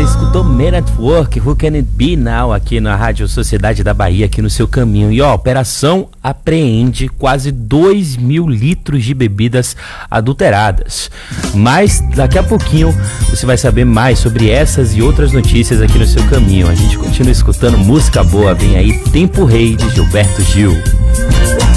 Você escutou Men at Work, Who Can It Be Now, aqui na Rádio Sociedade da Bahia, aqui no seu caminho. E ó, a operação apreende quase 2.000 litros de bebidas adulteradas. Mas daqui a pouquinho você vai saber mais sobre essas e outras notícias aqui no seu caminho. A gente continua escutando música boa, vem aí Tempo Rei de Gilberto Gil.